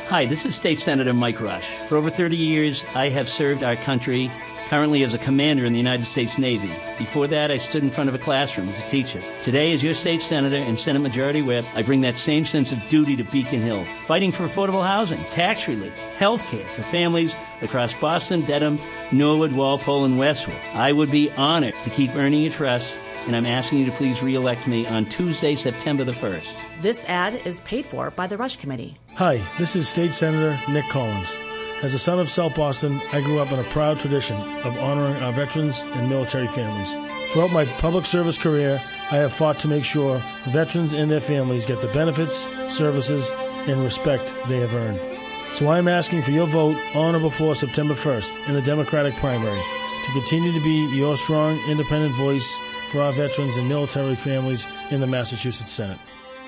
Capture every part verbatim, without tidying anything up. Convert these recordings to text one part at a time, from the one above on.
Hi, this is State Senator Mike Rush. For over thirty years, I have served our country, currently as a commander in the United States Navy. Before that, I stood in front of a classroom as a teacher. Today, as your state senator and Senate Majority Whip, I bring that same sense of duty to Beacon Hill, fighting for affordable housing, tax relief, health care for families across Boston, Dedham, Norwood, Walpole, and Westwood. I would be honored to keep earning your trust, and I'm asking you to please re-elect me on Tuesday, September the first. This ad is paid for by the Rush Committee. Hi, this is State Senator Nick Collins. As a son of South Boston, I grew up in a proud tradition of honoring our veterans and military families. Throughout my public service career, I have fought to make sure veterans and their families get the benefits, services, and respect they have earned. So I am asking for your vote on or before September first in the Democratic primary to continue to be your strong, independent voice for our veterans and military families in the Massachusetts Senate.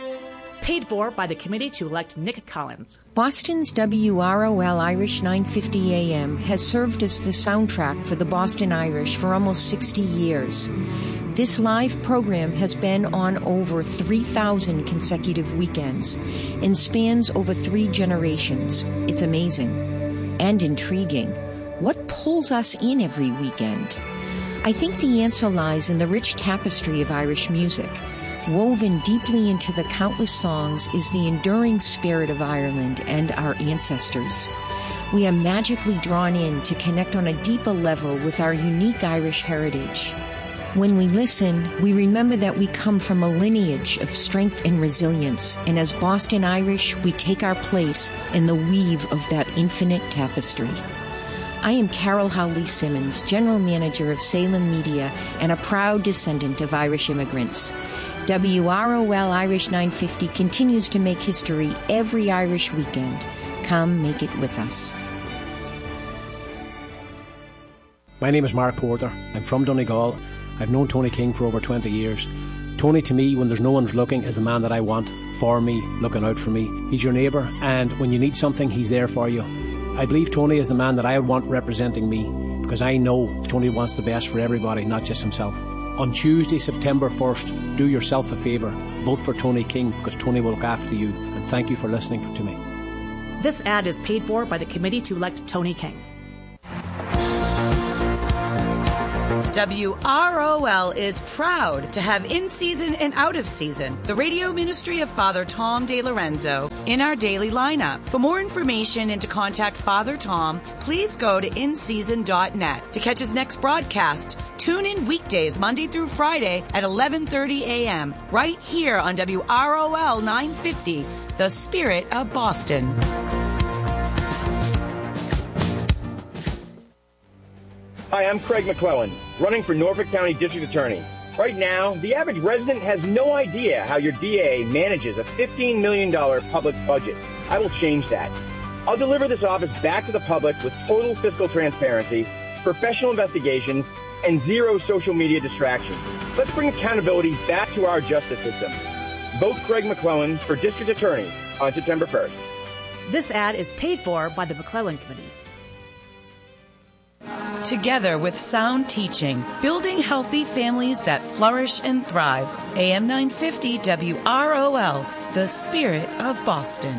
Paid for by the committee to elect Nick Collins. Boston's W R O L Irish nine fifty A M has served as the soundtrack for the Boston Irish for almost sixty years. This live program has been on over three thousand consecutive weekends and spans over three generations. It's amazing and intriguing. What pulls us in every weekend? I think the answer lies in the rich tapestry of Irish music. Woven deeply into the countless songs is the enduring spirit of Ireland and our ancestors. We are magically drawn in to connect on a deeper level with our unique Irish heritage. When we listen, we remember that we come from a lineage of strength and resilience, and as Boston Irish, we take our place in the weave of that infinite tapestry. I am Carol Howley Simmons, General Manager of Salem Media and a proud descendant of Irish immigrants. W R O L Irish nine fifty continues to make history every Irish weekend. Come make it with us. My name is Mark Porter. I'm from Donegal. I've known Tony King for over twenty years. Tony, to me, when there's no one's looking, is the man that I want for me, looking out for me. He's your neighbour, and when you need something, he's there for you. I believe Tony is the man that I want representing me, because I know Tony wants the best for everybody, not just himself. On Tuesday, September first, do yourself a favour. Vote for Tony King, because Tony will look after you. And thank you for listening to me. This ad is paid for by the committee to elect Tony King. W R O L is proud to have in-season and out-of-season the radio ministry of Father Tom DeLorenzo in our daily lineup. For more information and to contact Father Tom, please go to in season dot net. To catch his next broadcast, tune in weekdays Monday through Friday at eleven thirty a.m. right here on W R O L nine fifty, the Spirit of Boston. Hi, I'm Craig McClellan, running for Norfolk County District Attorney. Right now, the average resident has no idea how your D A manages a fifteen million dollars public budget. I will change that. I'll deliver this office back to the public with total fiscal transparency, professional investigations, and zero social media distractions. Let's bring accountability back to our justice system. Vote Craig McClellan for District Attorney on September first. This ad is paid for by the McClellan Committee. Together with sound teaching, building healthy families that flourish and thrive. A M nine fifty W R O L, the Spirit of Boston.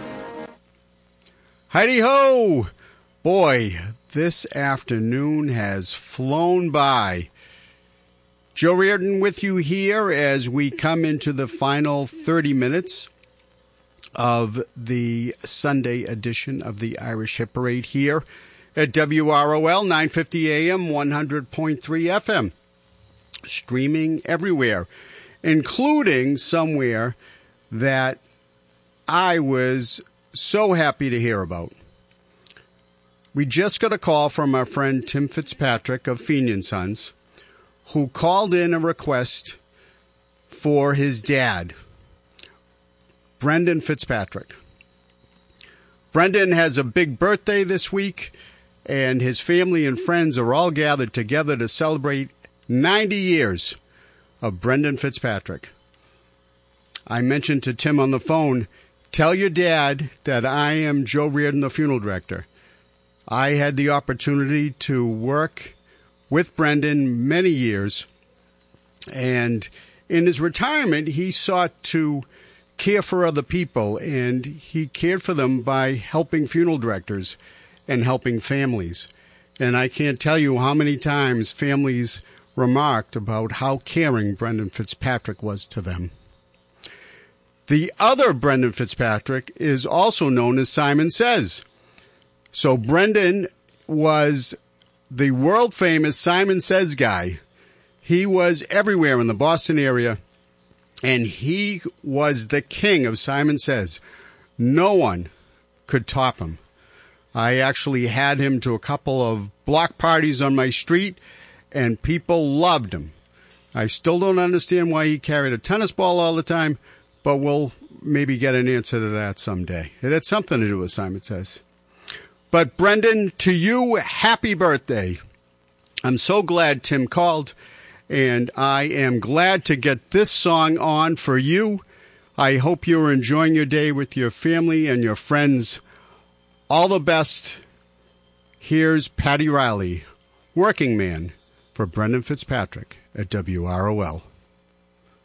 Heidi-ho! Boy, this afternoon has flown by. Joe Reardon with you here as we come into the final thirty minutes of the Sunday edition of the Irish Hit Parade here at W R O L nine fifty A M, one hundred point three F M. Streaming everywhere, including somewhere that I was so happy to hear about. We just got a call from our friend Tim Fitzpatrick of Fenian Sons, who called in a request for his dad, Brendan Fitzpatrick. Brendan has a big birthday this week, and his family and friends are all gathered together to celebrate ninety years of Brendan Fitzpatrick. I mentioned to Tim on the phone, tell your dad that I am Joe Reardon, the funeral director. I had the opportunity to work with Brendan many years, and in his retirement, he sought to care for other people, and he cared for them by helping funeral directors and helping families. And I can't tell you how many times families remarked about how caring Brendan Fitzpatrick was to them. The other Brendan Fitzpatrick is also known as Simon Says. So Brendan was the world-famous Simon Says guy. He was everywhere in the Boston area, and he was the king of Simon Says. No one could top him. I actually had him to a couple of block parties on my street, and people loved him. I still don't understand why he carried a tennis ball all the time, but we'll maybe get an answer to that someday. It had something to do with Simon Says. But Brendan, to you, happy birthday. I'm so glad Tim called, and I am glad to get this song on for you. I hope you're enjoying your day with your family and your friends. All the best. Here's Patty Riley, Working Man, for Brendan Fitzpatrick at W R O L.